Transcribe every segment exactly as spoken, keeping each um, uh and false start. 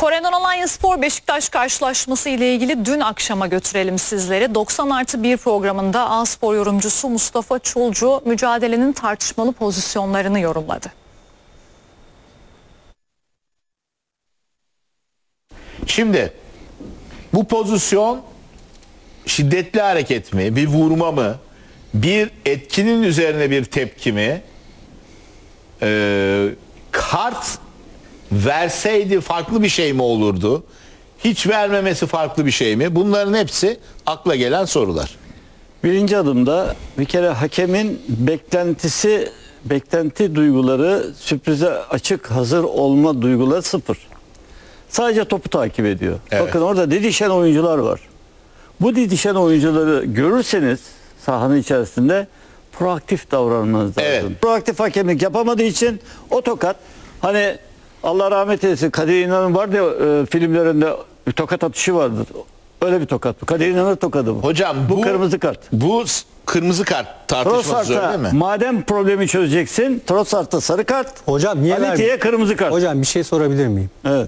Kore'den Alanyaspor Beşiktaş karşılaşması ile ilgili dün akşama götürelim sizleri. doksan artı bir programında A-Spor yorumcusu Mustafa Çulcu mücadelenin tartışmalı pozisyonlarını yorumladı. Şimdi bu pozisyon şiddetli hareket mi, bir vurma mı, bir etkinin üzerine bir tepki mi, ee, kart verseydi farklı bir şey mi olurdu, hiç vermemesi farklı bir şey mi? Bunların hepsi akla gelen sorular. Birinci adımda bir kere hakemin beklentisi, beklenti duyguları, sürprize açık, hazır olma duyguları sıfır. Sadece topu takip ediyor. Evet. Bakın orada didişen oyuncular var. Bu didişen oyuncuları görürseniz sahanın içerisinde proaktif davranmanız lazım. Evet. Proaktif hakemlik yapamadığı için o tokat, hani Allah rahmet eylesin Kadir İnanır'ın vardı ya e, filmlerinde bir tokat atışı vardır. Öyle bir tokat bu. Kadir İnanır tokadı bu. Hocam bu, bu kırmızı kart. Bu s- kırmızı kart tartışması öyle Trossard'a değil mi? madem problemi çözeceksin, Trossard'a sarı kart, Hocam niye Aliti'ye vermiyor? kırmızı kart. Hocam bir şey sorabilir miyim? Evet.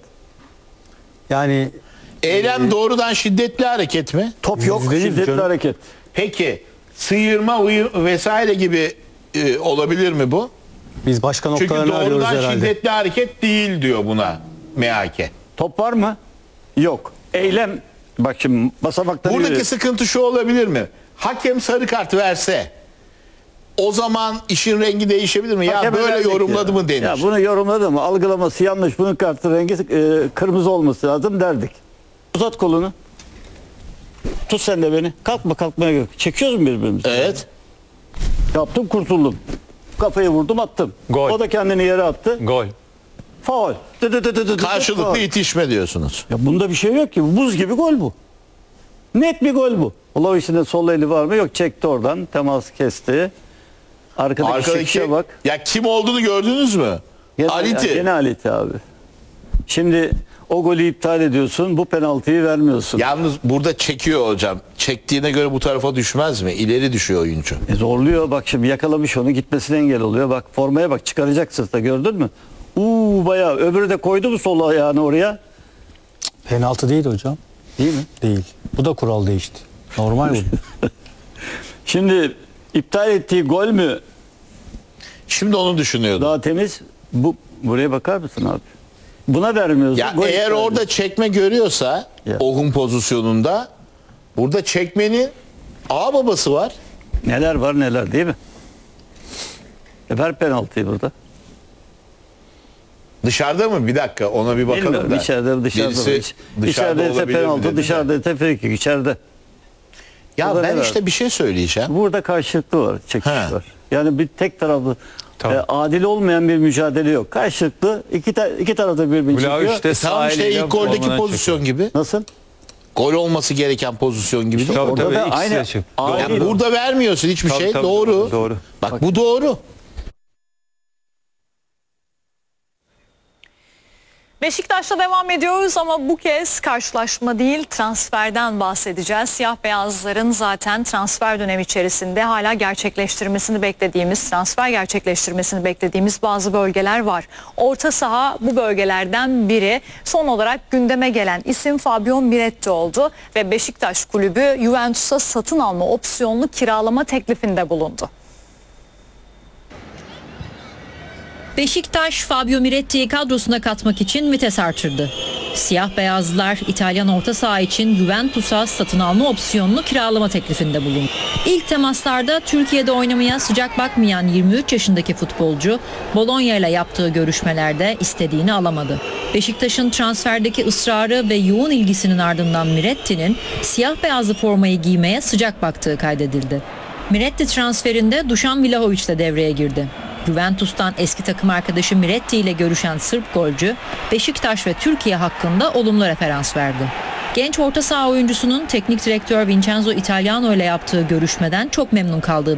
Yani Eylem doğrudan şiddetli hareket mi? Top yok, Yüzde yüz şiddetli canım. hareket. Peki sıyırma uyur vesaire gibi e, olabilir mi bu? biz başka Çünkü noktalarını arıyoruz doğrudan herhalde. şiddetli hareket değil diyor buna M H K. Top var mı? Yok. Eylem, bak şimdi basamaktan Buradaki yürüyor. sıkıntı şu olabilir mi? Hakem sarı kart verse o zaman işin rengi değişebilir mi? Ya Hakeme böyle vermek yorumladı ya. mı denir. Ya bunu yorumladı mı? Algılaması yanlış. Bunun kartı rengi e, kırmızı olması lazım derdik. Uzat kolunu. Tut sen de beni. Kalkma, kalkmaya gerek yok. Çekiyoruz mu birbirimizi? Evet. Yaptım, kurtuldum. Kafayı vurdum, attım. Gol. O da kendini yere attı. Gol. Faul. Dı dı dı dı dı dı Karşılıklı faul. itişme diyorsunuz. Ya bunda bir şey yok ki. Buz gibi gol bu. Net bir gol bu. Olavis'in de sol eli var mı? Yok, çekti oradan. Temas kesti. Arkadaki, Arkadaki çıkışa bak. ya kim olduğunu gördünüz mü? Gene, Aliti. Gene Aliti abi. Şimdi o golü iptal ediyorsun. Bu penaltıyı vermiyorsun. Yalnız burada çekiyor hocam. Çektiğine göre bu tarafa düşmez mi? İleri düşüyor oyuncu. E zorluyor, bak şimdi yakalamış onu, gitmesine engel oluyor. Bak formaya bak, çıkaracak sırta, gördün mü? Uuu bayağı, öbürü de koydu mu sol ayağını oraya? Penaltı değil hocam. Değil mi? Değil. Bu da kural değişti. Normal bu. Şimdi iptal ettiği gol mü Şimdi onu düşünüyordum. daha temiz? Bu buraya bakar mısın abi? Buna vermiyorsun. Ya gol eğer iptal orada ediyorsun. çekme görüyorsa Ya. Ohun pozisyonunda burada çekmenin ağ babası var. Neler var neler, değil mi? E ver penaltıyı burada. Dışarıda mı? Bir dakika ona bir bakalım Bilmiyorum, da. içeride dışarıda. Birisi mı? dışarıda İçeride ise olabilir mi penaltı, dedi de. dışarıda ise free kick, içeride. Ya Burada ben ne işte var? bir şey söyleyeceğim. Burada karşılıklı var, çekiş He. var. Yani bir tek taraflı, Tamam. e, adil olmayan bir mücadele yok. Karşılıklı iki, ta, iki tarafta birbirini çekiyor. Vlahovic de Tam işte sahiliyle ilk goldeki formuna pozisyon çekiyor. gibi. Nasıl? Gol olması gereken pozisyon gibi değil. Tabii, Orada tabii, da ikisi de aynı çık. adil- Yani burada vermiyorsun hiçbir Tabii, şey. tabii, doğru. doğru, doğru. Bak bu doğru. Beşiktaş'ta devam ediyoruz ama bu kez karşılaşma değil transferden bahsedeceğiz. Siyah beyazların zaten transfer dönemi içerisinde hala gerçekleştirmesini beklediğimiz, transfer gerçekleştirmesini beklediğimiz bazı bölgeler var. Orta saha bu bölgelerden biri. Son olarak gündeme gelen isim Fabio Miretti oldu ve Beşiktaş kulübü Juventus'a satın alma opsiyonlu kiralama teklifinde bulundu. Beşiktaş, Fabio Miretti'yi kadrosuna katmak için vites artırdı. Siyah beyazlılar İtalyan orta saha için Juventus'a satın alma opsiyonlu kiralama teklifinde bulundu. İlk temaslarda Türkiye'de oynamaya sıcak bakmayan yirmi üç yaşındaki futbolcu, Bologna ile yaptığı görüşmelerde istediğini alamadı. Beşiktaş'ın transferdeki ısrarı ve yoğun ilgisinin ardından Miretti'nin siyah beyazlı formayı giymeye sıcak baktığı kaydedildi. Miretti transferinde Dušan Vlahović de devreye girdi. Juventus'tan eski takım arkadaşı Miretti ile görüşen Sırp golcü, Beşiktaş ve Türkiye hakkında olumlu referans verdi. Genç orta saha oyuncusunun teknik direktör Vincenzo Italiano ile yaptığı görüşmeden çok memnun kaldığı